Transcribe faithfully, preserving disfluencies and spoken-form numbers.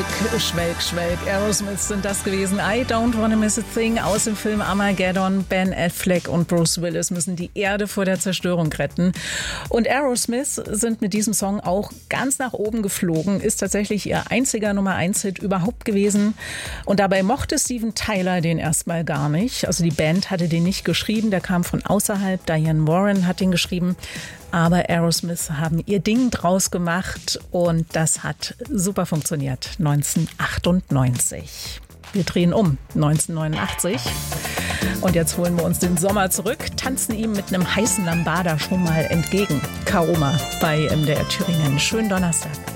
Schwelg, Schwelg, Schwelg. Aerosmith sind das gewesen. I Don't Wanna Miss a Thing aus dem Film Armageddon. Ben Affleck und Bruce Willis müssen die Erde vor der Zerstörung retten. Und Aerosmith sind mit diesem Song auch ganz nach oben geflogen. Ist tatsächlich ihr einziger Nummer eins Hit überhaupt gewesen. Und dabei mochte Steven Tyler den erstmal gar nicht. Also die Band hatte den nicht geschrieben. Der kam von außerhalb. Diane Warren hat den geschrieben. Aber Aerosmith haben ihr Ding draus gemacht und das hat super funktioniert. neunzehnhundertachtundneunzig. Wir drehen um, neunzehnhundertneunundachtzig. Und jetzt holen wir uns den Sommer zurück, tanzen ihm mit einem heißen Lambada schon mal entgegen. Karoma bei M D R Thüringen. Schönen Donnerstag.